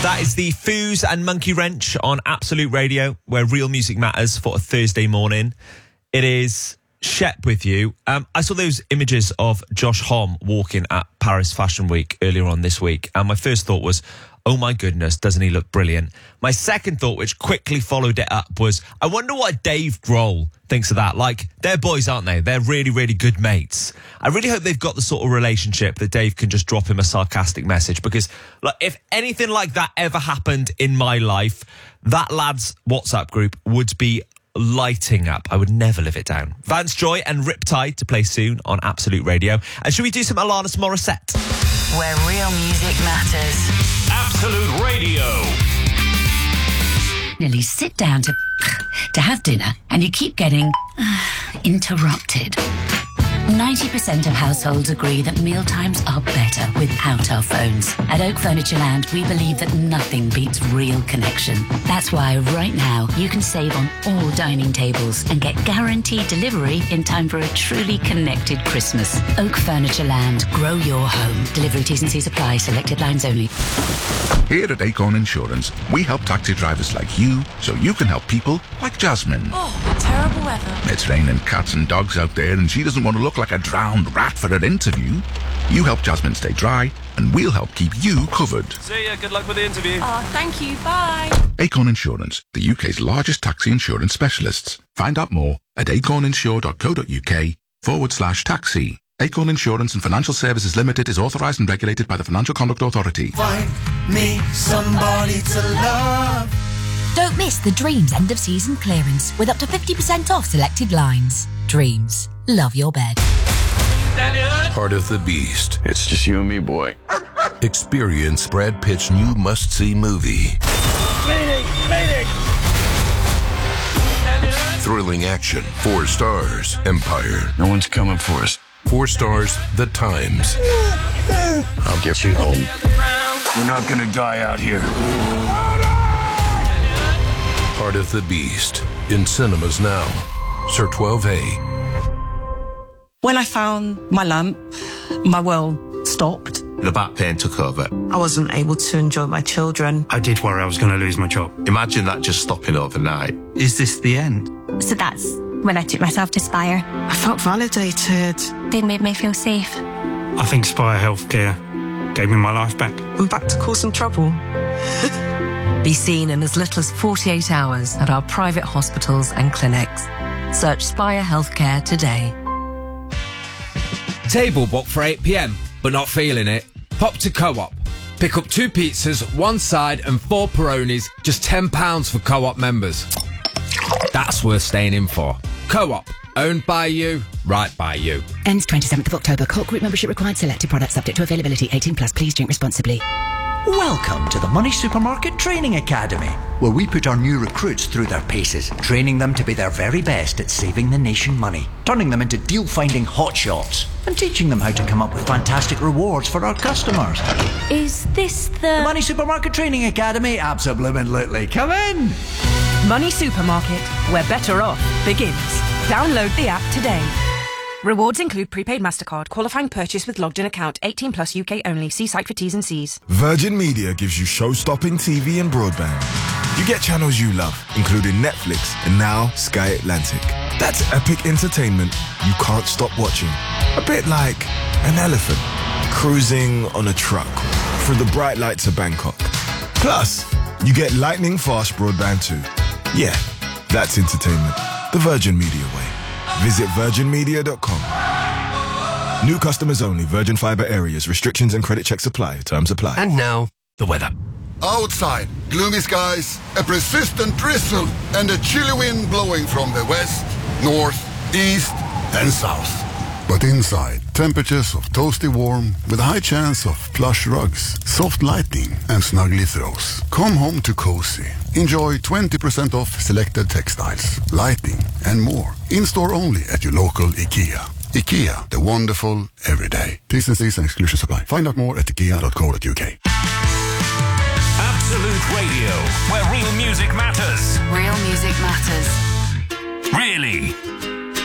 That is the Foos and Monkey Wrench on Absolute Radio, where real music matters for a Thursday morning. It is Shep with you. I saw those images of Josh Homme walking at Paris Fashion Week earlier on this week, and my first thought was, oh my goodness, doesn't he look brilliant? My second thought, which quickly followed it up, was, I wonder what Dave Grohl thinks of that. Like, they're boys, aren't they? They're really, really good mates. I really hope they've got the sort of relationship that Dave can just drop him a sarcastic message, because like, if anything like that ever happened in my life, that lad's WhatsApp group would be lighting up. I would never live it down. Vance Joy and Riptide to play soon on Absolute Radio. And should we do some Alanis Morissette? Where real music matters. Absolute Radio. Nearly sit down to have dinner and you keep getting interrupted. 90% of households agree that mealtimes are better without our phones. At Oak Furniture Land, we believe that nothing beats real connection. That's why right now you can save on all dining tables and get guaranteed delivery in time for a truly connected Christmas. Oak Furniture Land. Grow your home. Delivery T's and C's apply. Selected lines only. Here at Acorn Insurance, we help taxi drivers like you so you can help people like Jasmine. Oh, terrible weather. It's raining cats and dogs out there and she doesn't want to look like a drowned rat for her interview. You help Jasmine stay dry and we'll help keep you covered. See ya, good luck with the interview. Oh, thank you, bye. Acorn Insurance, the UK's largest taxi insurance specialists. Find out more at acorninsure.co.uk/taxi. Acorn Insurance and Financial Services Limited is authorised and regulated by the Financial Conduct Authority. Find me somebody to love. Don't miss the Dreams end of season clearance with up to 50% off selected lines. Dreams. Love your bed. Part of the Beast. It's just you and me, boy. Experience Brad Pitt's new must-see movie. Mayday! Thrilling action. 4 stars. Empire. No one's coming for us. 4 stars. The Times. I'll get you home. We're not gonna die out here. Part of the Beast. In cinemas now. Sir 12A. When I found my lamp, my world stopped. The back pain took over. I wasn't able to enjoy my children. I did worry I was going to lose my job. Imagine that just stopping overnight. Is this the end? So that's when I took myself to Spire. I felt validated. They made me feel safe. I think Spire Healthcare gave me my life back. I'm back to causing trouble. Be seen in as little as 48 hours at our private hospitals and clinics. Search Spire Healthcare today. Table booked for 8 p.m, but not feeling it? Pop to Co-op. Pick up 2 pizzas, 1 side and 4 Peronis, just £10 for Co-op members. That's worth staying in for. Co-op. Owned by you, right by you. Ends 27th of October. Co-op group membership required. Selected products subject to availability. 18+. Please drink responsibly. Welcome to the Money Supermarket Training Academy, where we put our new recruits through their paces, training them to be their very best at saving the nation money, turning them into deal-finding hotshots, and teaching them how to come up with fantastic rewards for our customers. Is this the Money Supermarket Training Academy? Absolutely. Come in! Money Supermarket, where better off begins. Download the app today. Rewards include prepaid MasterCard, qualifying purchase with logged-in account, 18+ UK only. See site for T's and C's. Virgin Media gives you show-stopping TV and broadband. You get channels you love, including Netflix and now Sky Atlantic. That's epic entertainment you can't stop watching. A bit like an elephant cruising on a truck through the bright lights of Bangkok. Plus, you get lightning-fast broadband too. Yeah, that's entertainment. The Virgin Media way. Visit virginmedia.com. New customers only. Virgin Fibre areas. Restrictions and credit checks apply. Terms apply. And now, the weather. Outside, gloomy skies, a persistent drizzle, and a chilly wind blowing from the west, north, east, and south. But inside, temperatures of toasty warm with a high chance of plush rugs, soft lighting, and snuggly throws. Come home to cozy. Enjoy 20% off selected textiles, lighting, and more. In-store only at your local IKEA. IKEA, the wonderful everyday. T's and C's and exclusions apply. Find out more at ikea.co.uk. Absolute Radio, where real music matters. Real music matters. Really?